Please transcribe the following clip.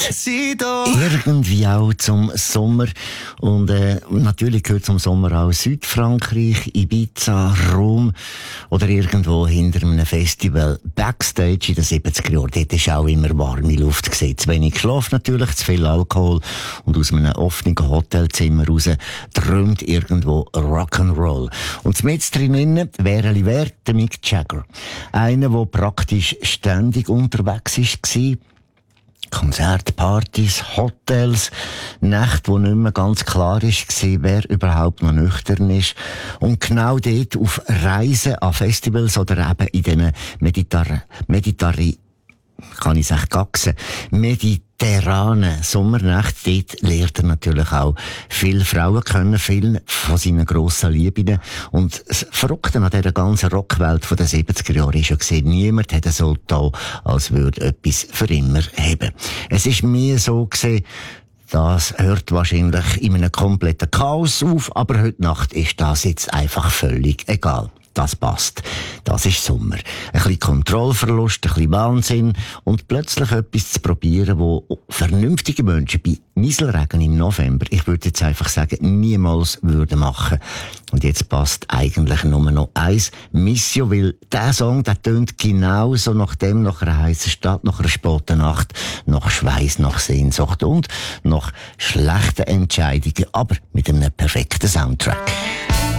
Irgendwie auch zum Sommer. Und natürlich gehört zum Sommer auch Südfrankreich, Ibiza, Rom oder irgendwo hinter einem Festival. Backstage in den 70er Jahren, dort ist auch immer warme Luft gesehen. Zu wenig Schlaf natürlich, zu viel Alkohol und aus einem offenen Hotelzimmer raus träumt irgendwo Rock'n'Roll. Und mit drinnen wäre der Mick Jagger. Einer, der praktisch ständig unterwegs war. Konzerte, Partys, Hotels, Nächte, wo nicht mehr ganz klar war, wer überhaupt noch nüchtern ist. Und genau dort auf Reisen an Festivals oder eben in diesen mediterranen Sommernächte, dort lernt er natürlich auch viele Frauen kennen, viele von seinen grossen Lieben. Und das Verrückte an dieser ganzen Rockwelt von den 70er Jahren ist ja gesehen, niemand hätte so da, als würde etwas für immer haben. Es ist mir so gesehen, das hört wahrscheinlich in einem kompletten Chaos auf, aber heute Nacht ist das jetzt einfach völlig egal. Das passt. Das ist Sommer. Ein bisschen Kontrollverlust, ein bisschen Wahnsinn und plötzlich etwas zu probieren, wo vernünftige Menschen bei Nieselregen im November, ich würde jetzt einfach sagen, niemals würden machen. Und jetzt passt eigentlich nur noch eins, Missio, weil der Song, der tönt genauso nach einer heissen Stadt, nach einer späten Nacht, nach Schweiß, nach Sehnsucht und nach schlechten Entscheidungen, aber mit einem perfekten Soundtrack.